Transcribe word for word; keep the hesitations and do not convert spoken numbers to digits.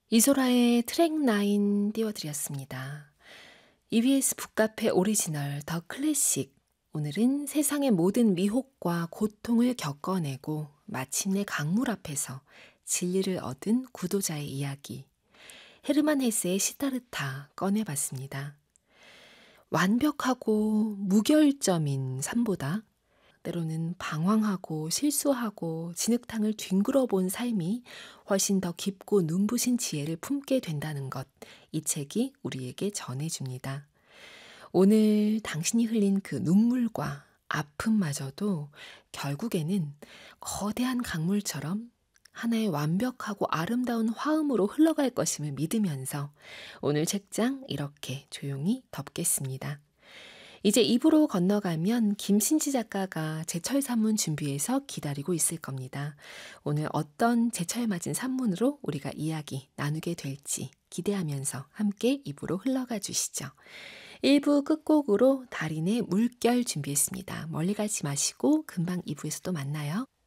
이소라의 트랙 나인 띄워드렸습니다. 이비에스 북카페 오리지널 더 클래식. 오늘은 세상의 모든 미혹과 고통을 겪어내고 마침내 강물 앞에서 진리를 얻은 구도자의 이야기. 헤르만 헤세의 시다르타 꺼내봤습니다. 완벽하고 무결점인 삶보다 때로는 방황하고 실수하고 진흙탕을 뒹굴어 본 삶이 훨씬 더 깊고 눈부신 지혜를 품게 된다는 것, 이 책이 우리에게 전해줍니다. 오늘 당신이 흘린 그 눈물과 아픔마저도 결국에는 거대한 강물처럼 하나의 완벽하고 아름다운 화음으로 흘러갈 것임을 믿으면서 오늘 책장 이렇게 조용히 덮겠습니다. 이제 입으로 건너가면 김신지 작가가 제철 산문 준비해서 기다리고 있을 겁니다. 오늘 어떤 제철 맞은 산문으로 우리가 이야기 나누게 될지 기대하면서 함께 입으로 흘러가 주시죠. 일 부 끝곡으로 달인의 물결 준비했습니다. 멀리 가지 마시고 금방 이 부에서 또 만나요.